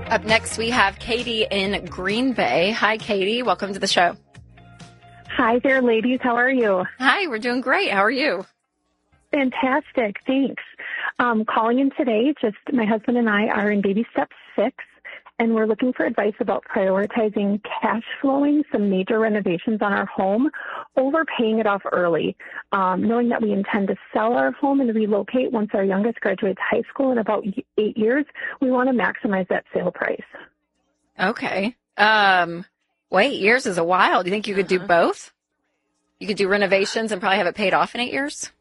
Up next, we have Katie in Green Bay. Hi, Katie. Welcome to the show. Hi there, ladies. How are you? Hi, we're doing great. How are you? Fantastic. Thanks. Calling in today, just my husband and I are in baby step 6, and we're looking for advice about prioritizing cash flowing some major renovations on our home over paying it off early. Knowing that we intend to sell our home and relocate once our youngest graduates high school in about 8 years, we want to maximize that sale price. Okay. Well, 8 years is a while. Do you think you could do both? You could do renovations and probably have it paid off in 8 years?